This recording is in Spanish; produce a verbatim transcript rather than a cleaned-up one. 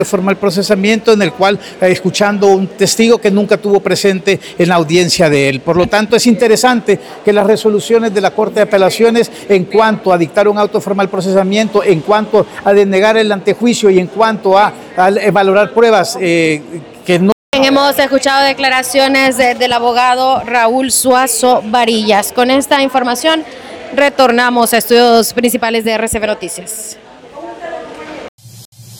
formal procesamiento en el cual, eh, escuchando un testigo que nunca tuvo presente en la audiencia de él. Por lo tanto, es interesante que las resoluciones de la Corte de Apelaciones en cuanto a dictar un auto formal procesamiento, en cuanto a denegar el antejuicio y en cuanto a, a valorar pruebas eh, que no... Hemos escuchado declaraciones de, del abogado Raúl Suazo Varillas. Con esta información retornamos a estudios principales de R C B Noticias.